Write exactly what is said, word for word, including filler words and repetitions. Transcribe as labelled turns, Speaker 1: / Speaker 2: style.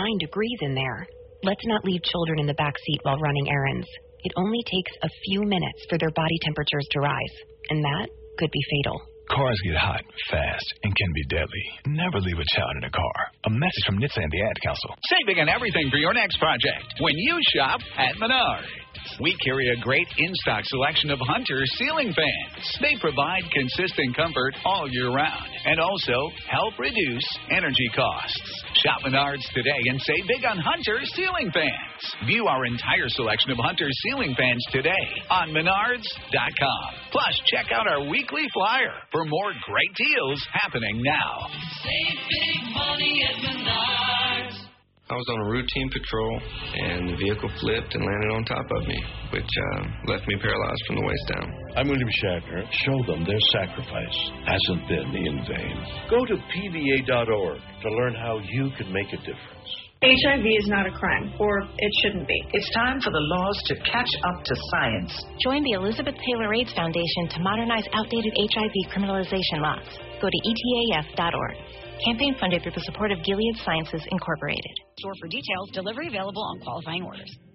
Speaker 1: eighty-nine degrees in there. Let's not leave children in the back seat while running errands. It only takes a few minutes for their body temperatures to rise, and that could be fatal.
Speaker 2: Cars get hot, fast, and can be deadly. Never leave a child in a car. A message from N H T S A and the Ad Council.
Speaker 3: Saving on everything for your next project when you shop at Menards. We carry a great in-stock selection of Hunter ceiling fans. They provide consistent comfort all year round and also help reduce energy costs. Shop Menards today and save big on Hunter ceiling fans. View our entire selection of Hunter ceiling fans today on Menards dot com. Plus, check out our weekly flyer for more great deals happening now.
Speaker 4: Save big money at Menards.
Speaker 5: I was on a routine patrol, and the vehicle flipped and landed on top of me, which uh, left me paralyzed from the waist down.
Speaker 6: I'm William Shatner. Show them their sacrifice hasn't been in vain. Go to P V A dot org to learn how you can make a difference.
Speaker 7: H I V is not a crime, or it shouldn't be.
Speaker 8: It's time for the laws to catch up to science.
Speaker 9: Join the Elizabeth Taylor AIDS Foundation to modernize outdated H I V criminalization laws. Go to E T A F dot org. Campaign funded through the support of Gilead Sciences, Incorporated.
Speaker 10: Store for details. Delivery available on qualifying orders.